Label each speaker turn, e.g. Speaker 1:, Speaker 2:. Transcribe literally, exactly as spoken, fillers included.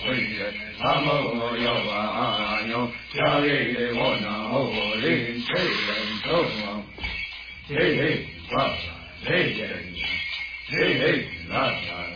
Speaker 1: 会人，他们我要啊哟，家里的我那我领谁人走啊？嘿嘿，哇，嘿嘿，嘿嘿，啦啦。